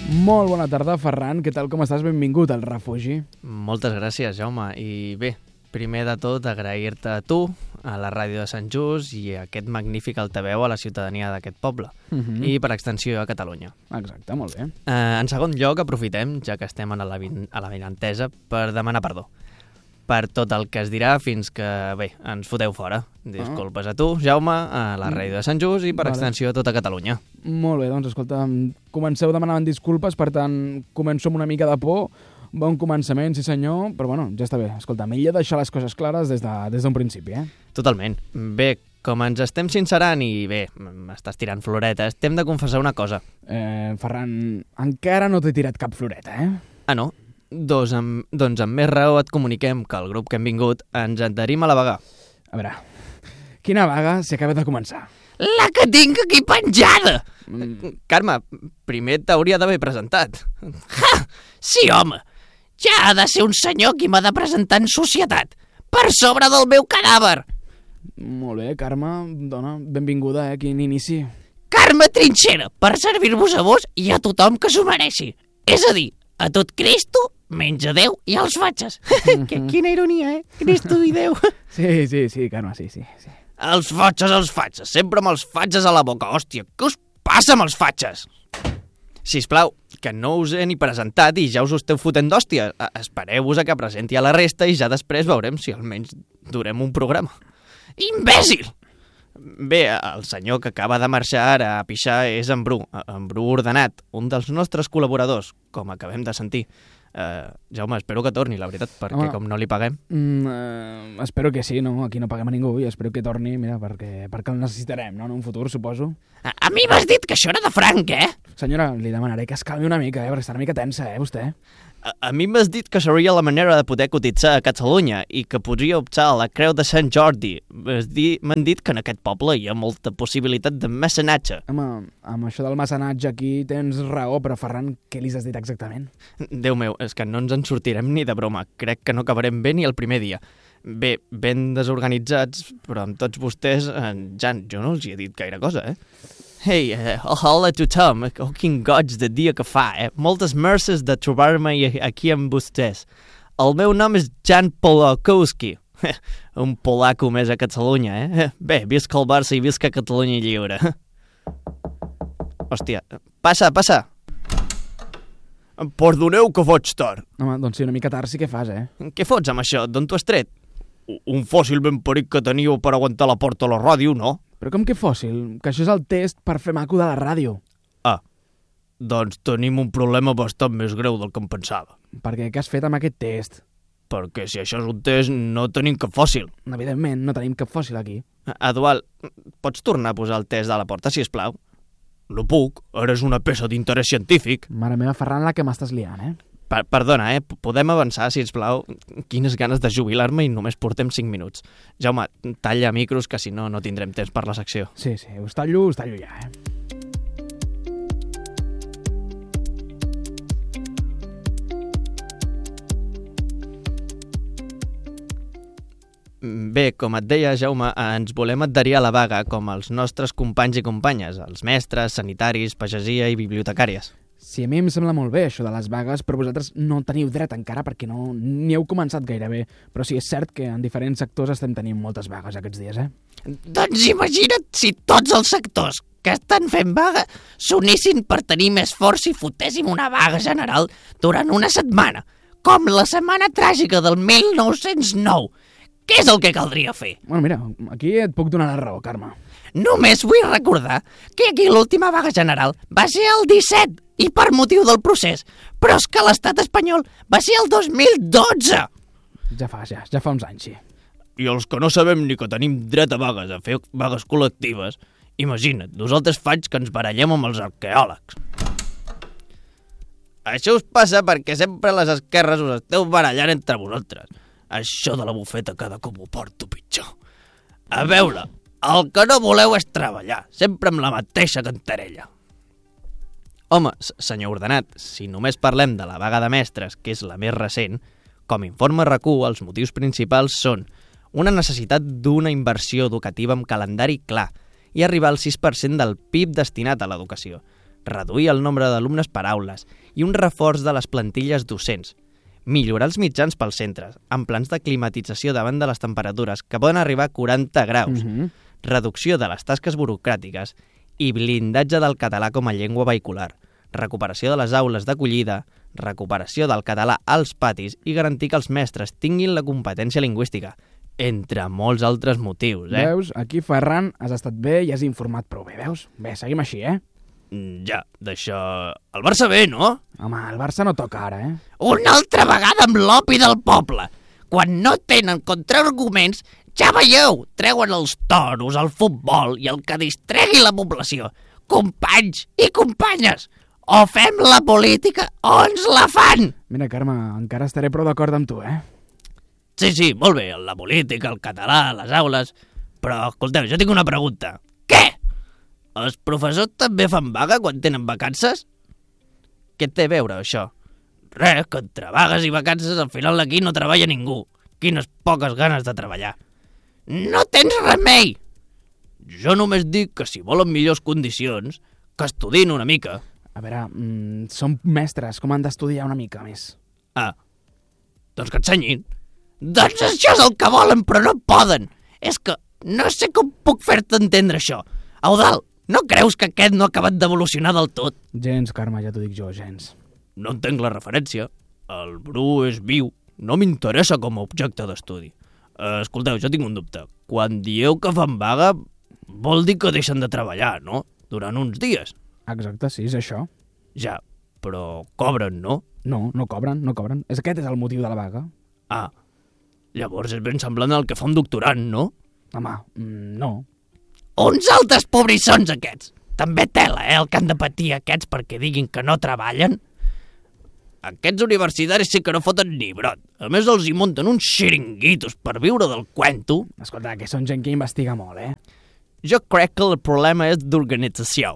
Molt bona tarda, Ferran. Què tal, com estàs? Benvingut al refugi. Moltes gràcies, Jaume. I bé, primer de tot, agrair-te a tu, a la ràdio de Sant Just i a aquest magnífic altaveu a la ciutadania d'aquest poble. I, per extensió, a Catalunya. Exacte, molt bé. En segon lloc, aprofitem, ja que estem a la vinentesa, per demanar perdó per tot el que es dirà fins que, bé, ens foteu fora. Disculpes a tu, Jaume, a la ràdio de Sant Just i, per extensió, a tota Catalunya. Molt bé, doncs, escolta, comenceu demanant disculpes, per tant, començo amb una mica de por. Bon començament, sí senyor, però bueno, ja està bé. Escolta, millor deixar les coses clares des d'un principi, eh? Totalment. Bé, com ens estem sincerant i bé, m'estàs tirant floretes, t'hem de confessar una cosa. Ferran, encara no t'he tirat cap floreta, eh? Ah, no? Doncs amb més raó et comuniquem que el grup que hem vingut ens adherim a la vaga. A veure, quina vaga si acaba de començar? La que tinc aquí penjada! Carme, primer t'hauria d'haver presentat. Ha! Sí, home! Ja ha de ser un senyor qui m'ha de presentar en societat, per sobre del meu cadàver! Molt bé, Carme, dona, benvinguda, quin inici. Carme Trinxera, per servir-vos a vos i a tothom que s'ho mereixi. És a dir, a tot Cristo, menys a Déu i als fatxes. Quina ironia, eh? Cristo i Déu. Sí, Carme, sí. Els fatxes, sempre amb els fatxes a la boca, hòstia, què us passa amb els fatxes? Sisplau, que no us he ni presentat i ja us esteu fotent d'hòstia. Espereu-vos a que presenti a la resta i ja després veurem si almenys durem un programa. Imbècil! Bé, el senyor que acaba de marxar ara a pixar és en Bru Ordenat, un dels nostres col·laboradors, com acabem de sentir. Jaume, espero que torni, la veritat, perquè com no li paguem... Espero que sí, no? Aquí no paguem a ningú i espero que torni, mira, perquè el necessitarem, no? En un futur, suposo. A mi m'has dit que això era de franc, eh? Senyora, li demanaré que es calmi una mica, perquè està una mica tensa, vostè? A mi m'has dit que seria la manera de poder cotitzar a Catalunya i que podria optar a la Creu de Sant Jordi. M'han dit que en aquest poble hi ha molta possibilitat de mecenatge. Home, amb això del mecenatge aquí tens raó, però Ferran, què li has dit exactament? Déu meu, és que no ens en sortirem ni de broma. Crec que no acabarem bé ni el primer dia. Bé, ben desorganitzats, però amb tots vostès, Jan, jo no els hi he dit gaire cosa, eh? Hey, hola a tothom. Oh, quin goig de dia que fa, eh? Moltes merces de trobar-me aquí amb vostès. El meu nom és Jan Polakowski. Un polaco més a Catalunya, eh? Bé, visca el Barça i visca Catalunya lliure. Hòstia, passa. Perdoneu que faig tard. Home, doncs sí, una mica tard sí que fas, eh? Què fots amb això? D'on t'ho has tret? Un fòssil ben peric que teniu per aguantar la porta a la ràdio, no? Però com que fòssil? Que això és el test per fer maco de la ràdio. Ah, doncs tenim un problema bastant més greu del que em pensava. Per què? Què has fet amb aquest test? Perquè si això és un test, no tenim cap fòssil. Evidentment, no tenim cap fòssil aquí. Eduard, pots tornar a posar el test de la porta, sisplau? No puc, ara és una peça d'interès científic. Mare meva, Ferran, la que m'estàs liant, eh? Perdona, podem avançar, sisplau? Quines ganes de jubilar-me i només portem 5 minuts. Jaume, talla micros, que si no, no tindrem temps per la secció. Sí, us tallo ja, eh? Bé, com et deia, Jaume, ens volem adherir a la vaga com els nostres companys i companyes, els mestres, sanitaris, pagesia i bibliotecàries. Sí, a mi em sembla molt bé això de les vagues, però vosaltres no teniu dret encara perquè ni heu començat gairebé. Però sí, és cert que en diferents sectors estem tenint moltes vagues aquests dies, eh? Doncs imagina't si tots els sectors que estan fent vaga s'unissin per tenir més força i fotéssim una vaga general durant una setmana, com la setmana tràgica del 1909. Què és el que caldria fer? Bueno, mira, aquí et puc donar la raó, Carme. Només vull recordar que aquí l'última vaga general va ser el 17 i per motiu del procés, però és que l'estat espanyol va ser el 2012. Ja fa uns anys, sí. I els que no sabem ni que tenim dret a vagues, a fer vagues col·lectives, imagina't, nosaltres faig que ens barallem amb els arqueòlegs. Això us passa perquè sempre les esquerres us esteu barallant entre vosaltres. Això de la bufeta cada cop ho porto pitjor. A veure, el que no voleu és treballar, sempre amb la mateixa cantarella. Home, senyor Ordenat, si només parlem de la vaga de mestres, que és la més recent, com informa RAC1, els motius principals són una necessitat d'una inversió educativa amb calendari clar i arribar al 6% del PIB destinat a l'educació. reduir el nombre d'alumnes per aules i un reforç de les plantilles docents, millorar els mitjans pels centres, amb plans de climatització davant de les temperatures que poden arribar a 40 graus, reducció de les tasques burocràtiques i blindatge del català com a llengua vehicular, recuperació de les aules d'acollida, recuperació del català als patis i garantir que els mestres tinguin la competència lingüística, entre molts altres motius, Veus? Aquí, Ferran, has estat bé i has informat prou bé, veus? Bé, seguim així, Ja, d'això... El Barça bé, no? Home, el Barça no toca ara, Una altra vegada amb l'opi del poble. Quan no tenen contraarguments, ja veieu, treuen els toros, el futbol i el que distregui la població. Companys i companyes, o fem la política o ens la fan! Mira, Carme, encara estaré prou d'acord amb tu, Sí, molt bé, la política, el català, les aules... Però, escolteu, jo tinc una pregunta. Què? Els professors també fan vaga quan tenen vacances? Què té a veure, això? Res, que entre vagues i vacances al final d'aquí no treballa ningú. Quines poques ganes de treballar. No tens remei! Jo només dic que si volen millors condicions, que estudin una mica. A veure, som mestres, com han d'estudiar una mica més? Doncs que ensenyin. Doncs això és el que volen, però no poden. És que no sé com puc fer-te entendre això. Eudald, no creus que aquest no ha acabat d'evolucionar del tot? Gens, Carme, ja t'ho dic jo, gens. No entenc la referència. El Bru és viu. No m'interessa com a objecte d'estudi. Escolteu, jo tinc un dubte. Quan dieu que fan vaga, vol dir que deixen de treballar, no? Durant uns dies. Exacte, sí, és això. Ja, però cobren, no? No, no cobren. Aquest és el motiu de la vaga. Llavors és ben semblant al que fa un doctorant, no? Home, no. Uns altres pobrissons aquests. També tela, el que han de patir aquests perquè diguin que no treballen. Aquests universitaris sí que no foten ni brot. A més, els hi munten uns xiringuitos per viure del cuento. Escolta, que són gent que investiga molt, Jo crec que el problema és d'organització.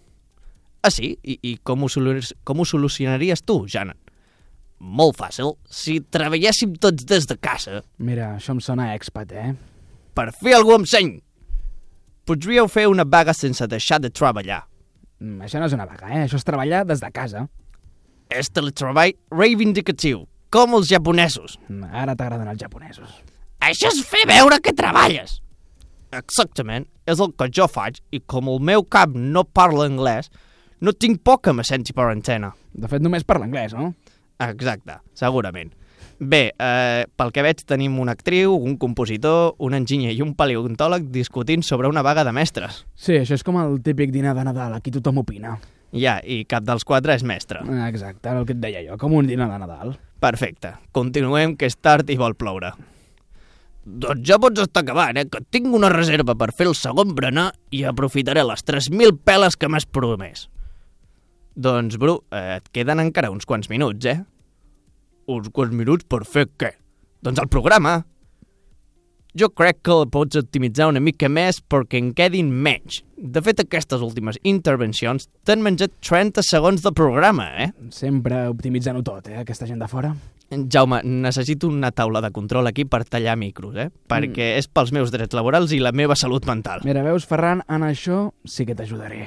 Sí? I com ho solucionaries tu, Janet? Molt fàcil. Si treballéssim tots des de casa... Mira, això em sona expat, Per fer algú amb seny. Podríeu fer una vaga sense deixar de treballar. Això no és una vaga, Això és treballar des de casa. És teletreball reivindicatiu, com els japonesos. Ara t'agraden els japonesos. Això és fer veure que treballes. Exactament, és el que jo faig i com el meu cap no parla anglès, no tinc por que me senti per antena. De fet, només parla anglès, no? Exacte, segurament. Bé, pel que veig tenim una actriu, un compositor, un enginyer i un paleontòleg discutint sobre una vaga de mestres. Sí, això és com el típic dinar de Nadal, aquí tothom opina. Ja, i cap dels quatre és mestre. Exacte, era el que et deia jo, com un dinar de Nadal. Perfecte, continuem que és tard i vol ploure. Doncs ja pots estar acabant, que tinc una reserva per fer el segon berenar i aprofitaré les 3.000 peles que m'has promès. Doncs, Bru, et queden encara uns quants minuts, Uns quants minuts per fer què? Doncs el programa. Jo crec que el pots optimitzar una mica més perquè en quedin menys. De fet, aquestes últimes intervencions t'han menjat 30 segons de programa, Sempre optimitzant-ho tot, aquesta gent de fora. Jaume, necessito una taula de control aquí per tallar micros, perquè és pels meus drets laborals i la meva salut mental. Mira, veus, Ferran, en això sí que t'ajudaré.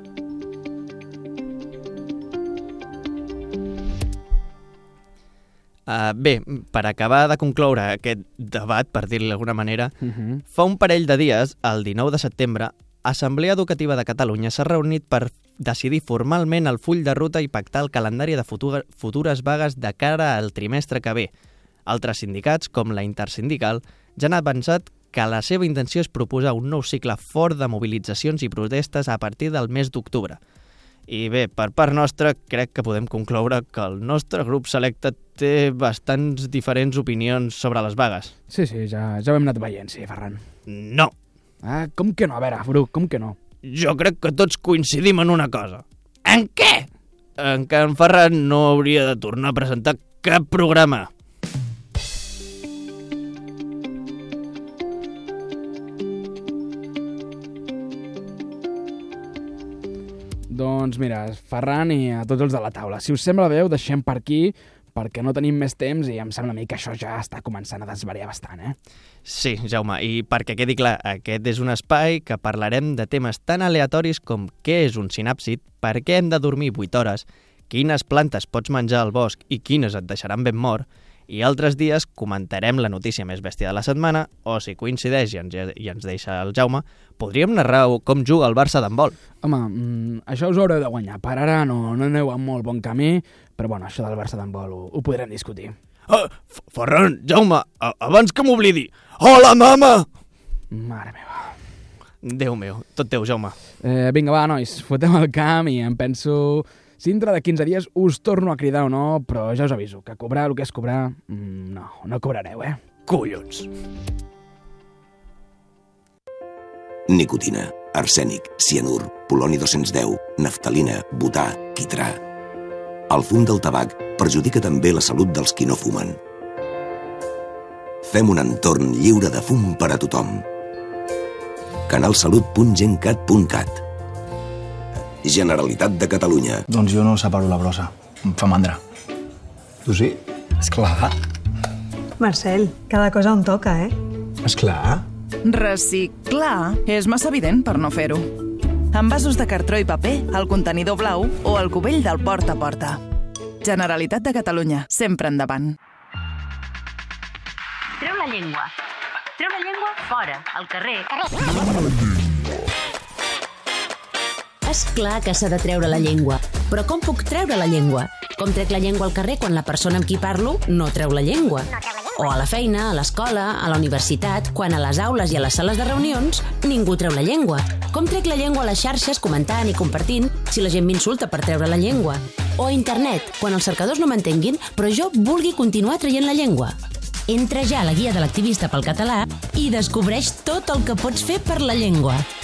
Bé, per acabar de concloure aquest debat, per dir-li d'alguna manera, fa un parell de dies, el 19 de setembre, Assemblea Educativa de Catalunya s'ha reunit per decidir formalment el full de ruta i pactar el calendari de futures vagues de cara al trimestre que ve. Altres sindicats, com la Intersindical, ja han avançat que la seva intenció és proposar un nou cicle fort de mobilitzacions i protestes a partir del mes d'octubre. I bé, per part nostra, crec que podem concloure que el nostre grup selecte té bastants diferents opinions sobre les vagues. Sí, ja ho hem anat veient, sí, Ferran. No. Com que no? A veure, Bru, com que no? Jo crec que tots coincidim en una cosa. En què? En que en Ferran no hauria de tornar a presentar cap programa. Doncs mira, Ferran i a tots els de la taula, si us sembla bé, ho deixem per aquí, perquè no tenim més temps i em sembla a mi que això ja està començant a desvariar bastant, Sí, Jaume, i perquè quedi clar, aquest és un espai que parlarem de temes tan aleatoris com què és un sinàpsid, per què hem de dormir 8 hores, quines plantes pots menjar al bosc i quines et deixaran ben mort, i altres dies comentarem la notícia més bèstia de la setmana, o si coincideix i ens deixa el Jaume, podríem narrar com juga el Barça d'handbol. Home, això us ho haureu de guanyar. Per ara no aneu en molt bon camí, però bueno, això del Barça d'handbol ho podrem discutir. Ferran, Jaume, abans que m'oblidi, hola, mama! Mare meva. Déu meu, tot teu, Jaume. Vinga, va, nois, fotem el camp i em penso... Si dintre de 15 dies us torno a cridar o no, però ja us aviso, que cobrar el que és cobrar, no cobrareu, Collons! Nicotina, arsènic, cianur, poloni 210, naftalina, butà, quitrà. El fum del tabac perjudica també la salut dels qui no fumen. Fem un entorn lliure de fum per a tothom. canalsalut.gencat.cat. Generalitat de Catalunya. Doncs jo no separo la brossa. Em fa mandra. Tu sí? Esclar. Marcel, cada cosa on toca, Esclar. Reciclar és massa evident per no fer-ho. Envasos de cartró i paper, el contenidor blau o el cubell del porta a porta. Generalitat de Catalunya, sempre endavant. Treu la llengua. Treu la llengua fora, al carrer. És clar que s'ha de treure la llengua. Però com puc treure la llengua? Com trec la llengua al carrer quan la persona amb qui parlo no treu la llengua? O a la feina, a l'escola, a la universitat, quan a les aules i a les sales de reunions ningú treu la llengua. Com trec la llengua a les xarxes comentant i compartint si la gent m'insulta per treure la llengua? O a internet, quan els cercadors no m'entenguin però jo vulgui continuar traient la llengua. Entra ja a la guia de l'activista pel català i descobreix tot el que pots fer per la llengua.